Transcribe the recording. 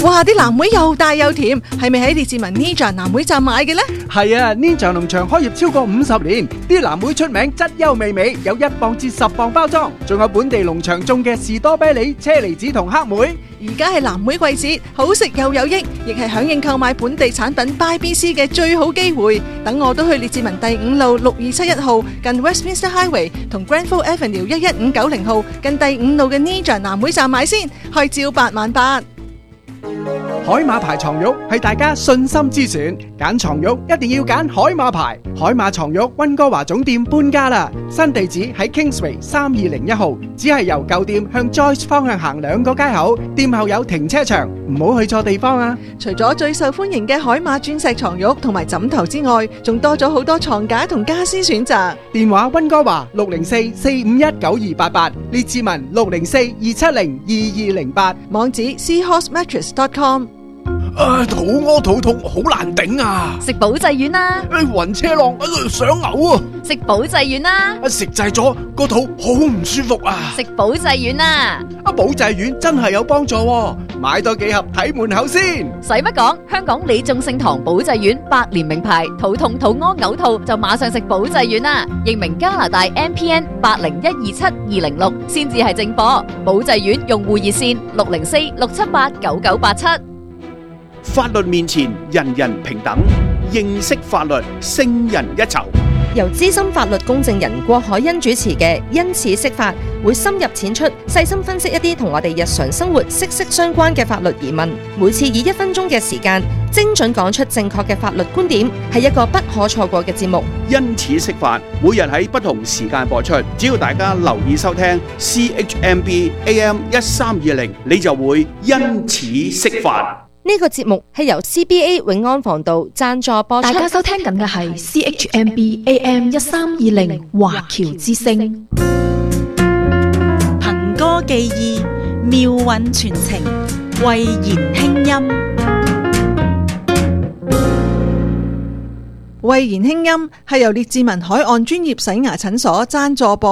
哇！啲藍莓又大又甜，係咪喺列治文 Ninja 藍莓站買嘅呢？ 係啊 ，Ninja 農場開業超過50年，啲藍莓出名質優味美，有1磅至10磅包裝，仲有本地農場種嘅士多啤梨、車厘子同黑莓。 而家係藍莓季節，好食又有益，亦係響應購買本地產品 Buy BC 嘅最好機會。等我都去列治文第5路6271號近 Westminster Highway 同 Granville Avenue 11590號近第5路嘅 Ninja 藍莓站買先，開朝8晚8。 海馬牌床褥係大家信心之選，揀床褥一定要揀海馬牌。海馬床褥溫哥華總店搬家啦，新地址喺 Kingsway 3201號，只係由舊店向 Joyce 方向行2個街口，店後有停車場，唔好去錯地方啊！ 除咗最受歡迎嘅海馬鑽石床褥同埋枕頭之外，仲多咗好多床架同家私選擇。 電話溫哥華604-451-9288，列治文604-270-2208， 網址 seahorsemattress.com。 肚屙肚痛好難頂啊！ 食保濟丸啦！ 暈車浪想嘔啊！ 食保濟丸啦！ 食滯咗個肚好唔舒服啊！ 食保濟丸啦！ 保濟丸真係有幫助喎，買多幾盒睇門口先。 使乜講？香港李眾聖堂保濟丸100年名牌，肚痛肚屙嘔吐就馬上食保濟丸啦！認明加拿大 MPN 80127206先至係正貨。保濟丸用戶熱線604-678-9987。 法律面前人人平等，認識法律勝人一籌。 由資深法律公證人郭海欣主持嘅因此釋法，會深入淺出，細心分析一啲同我哋日常生活息息相關嘅法律疑問。每次以1分鐘嘅時間，精準講出正確嘅法律觀點，係一個不可錯過嘅節目。 因此釋法，每日喺不同時間播出，只要大家留意收聽 CHMB AM 1320，你就會因此釋法。 呢個節目係由 CBA 永安防道贊助播出。 大家收聽緊嘅係 CHMB AM 1320華僑之聲。 憑歌寄意，妙韻傳情，慧言輕音。 慧言輕音係由列治文海岸專業洗牙診所贊助播